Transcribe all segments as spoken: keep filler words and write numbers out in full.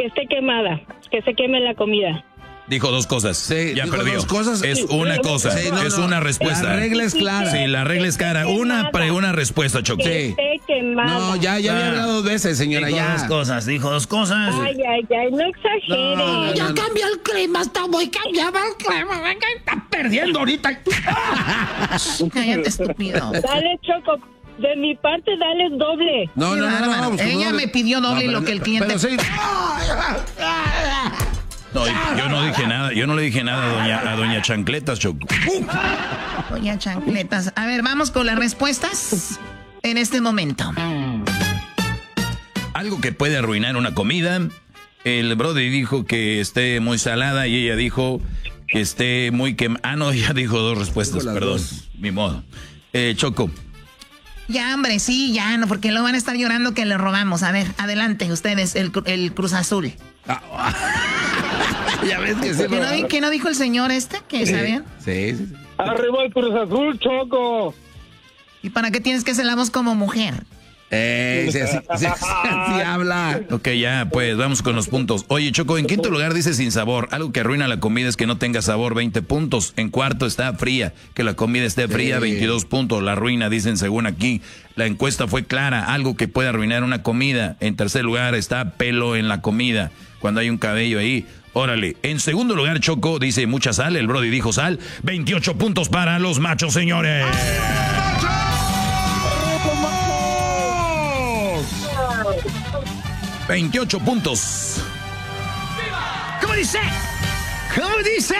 que esté quemada, que se queme la comida. Dijo dos cosas. Sí, ya dijo perdió. dos cosas. Es una cosa. Sí, no, es no. una respuesta. La regla es clara. Sí, la regla es clara. Una, pre- una respuesta, Choco. Que Sí. esté quemada. No, ya, ya había Ah. hablado dos veces, señora, Dijo ya. dos cosas. Dijo dos cosas. Ay, ay, ay, no exagere. No, no, Ya no. cambió el clima, está muy cambiado el clima. Venga, está perdiendo ahorita. Cállate, estúpido. Dale, Choco. De mi parte, dale doble. No, Qué no, no, no, bárbaro. pues, Ella no, me pidió doble pero- lo que el cliente- Pero sí. No, yo no dije nada. Yo no le dije nada a doña, a doña Chancletas, Choco. Doña Chancletas. A ver, vamos con las respuestas en este momento. Algo que puede arruinar una comida. El Brody dijo que esté muy salada y ella dijo que esté muy quemada. Ah, no, ella dijo dos respuestas, Dijo las perdón. dos. Ni modo. Eh, Choco. Ya, hombre, sí, ya, no, porque lo van a estar llorando que le robamos. A ver, adelante, ustedes, el, cru- el Cruz Azul. Ya ves que sí. ¿Qué no, di- qué no dijo el señor este? ¿Que sabían? Sí, sí, sí. Arriba el Cruz Azul, Choco. ¿Y para qué tienes que hacer la voz como mujer? Eh, sí, así, sí, sí, así habla. Ok, ya, pues vamos con los puntos. Oye, Choco, en quinto lugar dice sin sabor. Algo que arruina la comida es que no tenga sabor, veinte puntos. En cuarto está fría, que la comida esté fría, Sí. veintidós puntos. La arruina, dicen según aquí. La encuesta fue clara, algo que puede arruinar una comida. En tercer lugar está pelo en la comida, cuando hay un cabello ahí. Órale. En segundo lugar, Choco dice mucha sal. El Brody dijo sal. veintiocho puntos para los machos, señores. veintiocho puntos. ¿Cómo dice? ¿Cómo dice?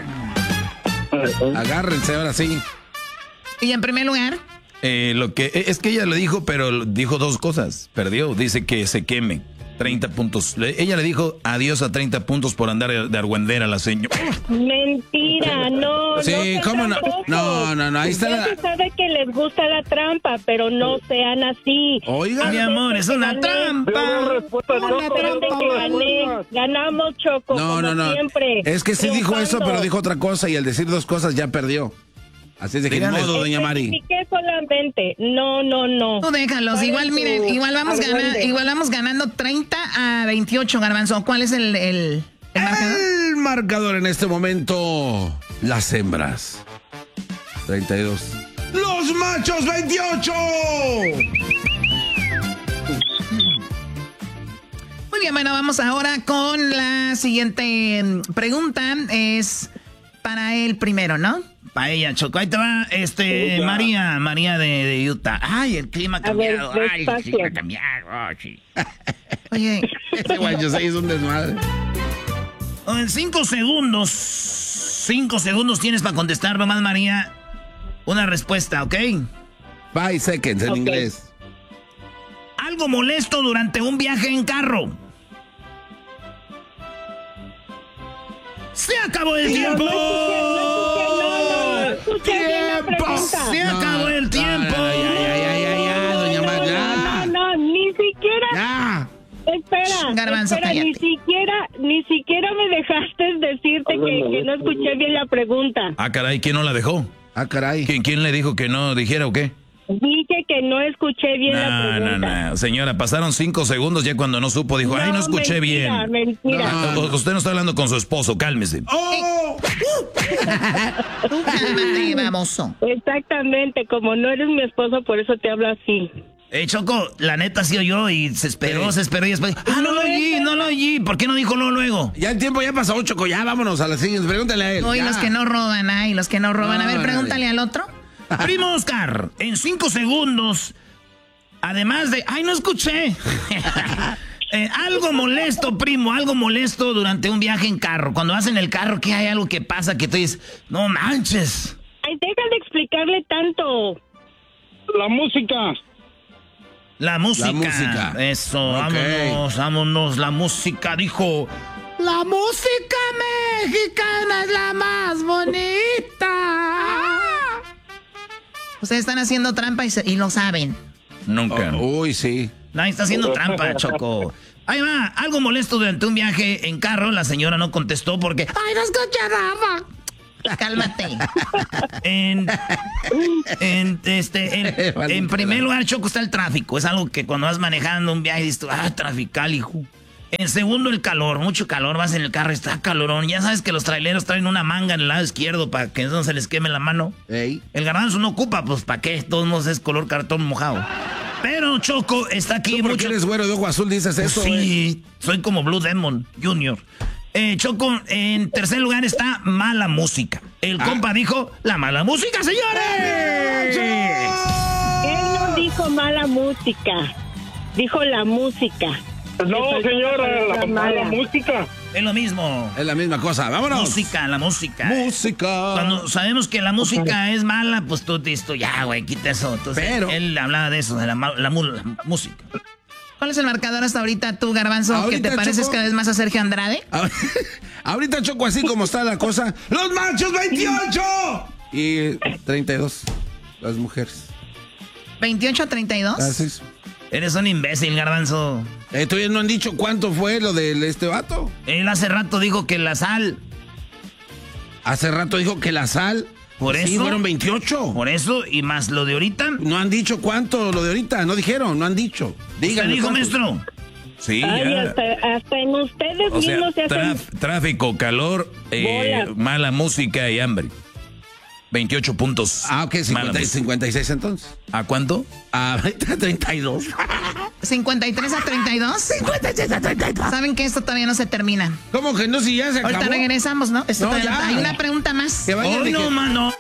Agárrense ahora sí. Y en primer lugar, Eh, lo que es que ella le dijo, pero dijo dos cosas. Perdió. Dice que se queme. treinta puntos. Le- ella le dijo adiós a treinta puntos por andar de argüendera la señora. Mentira, no. Sí, no sean ¿cómo no? tramposos. No, no, no, ahí está Ya la- se sabe que les gusta la trampa, pero no sean así. Oiga. Mi amor, es una trampa. Acuérdate que gané. Ganamos, Choco. No, como no, no. Siempre. Es que sí dijo eso, Triunfando. pero dijo otra cosa y al decir dos cosas ya perdió. Así es de que ni Dígale. modo, doña Mari. Especifiqué solamente. No, no, no. tú déjalos. ¿Cuál Igual, es miren, tu igual vamos, gana- argüende? igual vamos ganando treinta a veintiocho, Garbanzo. ¿Cuál es el, el, el marcador? El marcador en este momento, las hembras. treinta y dos. ¡Los machos, veintiocho! Muy bien, bueno, vamos ahora con la siguiente mm, pregunta. Es para el primero, ¿no? Para ella, Choco. Ahí te va, este, María, María de, de Utah. Ay, el clima ha A ver, cambiado. Ay, el despacio. clima ha cambiado. Oh, sí. Oye, Ese guayo se hizo un desmadre. En cinco segundos, cinco segundos tienes para contestar, nomás, María, una respuesta, ¿ok? Five seconds en Ok. inglés. Algo molesto durante un viaje en carro. ¡Se acabó el tiempo! No escuché bien la pregunta. ¡Se acabó el tiempo! No, ya, ya, ya, ya, ya, doña Mari, No, ya. no, ni siquiera. Ya. Espera, Garbanzo, espera, ni cállate. siquiera, ni siquiera me dejaste decirte que, que no escuché bien la pregunta. Ah, caray, ¿quién no la dejó? Ah, caray. ¿Quién, quién le dijo que no dijera o qué? Dije que no escuché bien la No, no, pregunta. no. Señora, pasaron cinco segundos ya cuando no supo, dijo, ay, no escuché mentira, bien. Mentira. Ah, u- Usted no está hablando con su esposo, cálmese. ¡Oh! tú cálmate, baboso. Exactamente, como no eres mi esposo, por eso te hablo así. Eh, Choco, la neta sí oyó y se esperó, Sí. se esperó y después, ah, no lo oí, no lo oí. ¿Por qué no dijo no luego? Ya el tiempo ya pasó, Choco. Ya vámonos a la siguiente. Pregúntale a él. Hoy ya. los que no roban, ay, los que no roban. A ver, No, pregúntale nadie. al otro. Primo Oscar, en cinco segundos, además de, ay, no escuché. Eh, algo molesto, primo, algo molesto durante un viaje en carro. Cuando vas en el carro, ¿qué hay algo que pasa que tú dices, no manches? Ay, deja de explicarle tanto. La música. La música. La música. Eso, Ok. vámonos, vámonos. La música, dijo. La música mexicana es la más bonita. Ustedes están haciendo trampa y, se- y lo saben. Nunca. Oh, uy, sí. Nadie está haciendo trampa, Choco. Ahí va, algo molesto durante un viaje en carro. La señora no contestó porque. Ay, no escuché nada. Cálmate. En, en, este, en, en primer lugar, Choco, está el tráfico. Es algo que cuando vas manejando un viaje dices tú, ah, trafical, hijo. En segundo, el calor, mucho calor, vas en el carro, está calorón. Ya sabes que los traileros traen una manga en el lado izquierdo para que no se les queme la mano. Ey. El garbanzo no ocupa, pues ¿para qué? Todos modos es color cartón mojado. Pero Choco está aquí ¿Tú por mucho. qué eres güero de ojo azul dices eso? Sí, eh? soy como Blue Demon Junior Eh, Choco, en tercer lugar está mala música. El Ah. compa dijo, la mala música, señores. Él no dijo mala música, dijo la música. No, señora, la, la música. Es lo mismo. Es la misma cosa. Vámonos. Música, la música. Música. Cuando sabemos que la música es mala, pues tú dices, ya, güey, quita eso. Entonces, Pero- él hablaba de eso, de la, ma- la mu- la música. ¿Cuál es el marcador hasta ahorita tú, Garbanzo, Ahorita, que te pareces Choco. cada vez más a Sergio Andrade? A- Ahorita Choco, así como está la cosa. ¡Los machos veintiocho! Y treinta y dos. Las mujeres. ¿veintiocho a treinta y dos? Así es. Eres un imbécil, Garbanzo. Eh, ¿Todavía no han dicho cuánto fue lo de este vato? Él hace rato dijo que la sal. Hace rato dijo que la sal. Por Sí, eso. fueron veintiocho. Por eso, y más lo de ahorita. No han dicho cuánto lo de ahorita. No dijeron, no han dicho. ¿Qué Díganme dijo, cuánto. maestro? Sí, Ay, ya. hasta, hasta en ustedes O sea, mismos se hacen... traf- tráfico, calor, eh, Bolas. mala música y hambre. veintiocho puntos. Ah, ok, Mala cincuenta, música. cincuenta y seis entonces. ¿A cuánto? Ah, treinta y dos. ¿cincuenta y tres a treinta y dos? cincuenta y seis a treinta y dos. ¿Saben que esto todavía no se termina? ¿Cómo que no? Si ya se acabó. Ahorita regresamos, ¿no? Esto No, todavía no- ya. Hay una pregunta más. Que vayan Hoy de no, que- mano.